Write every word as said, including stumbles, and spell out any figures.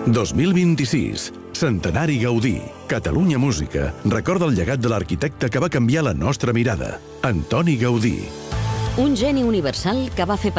dos mil vint-i-sis. Centenari Gaudí. Catalunya Música recorda el llegat de l'arquitecte que va canviar la nostra mirada. Antoni Gaudí. Un geni universal que va fer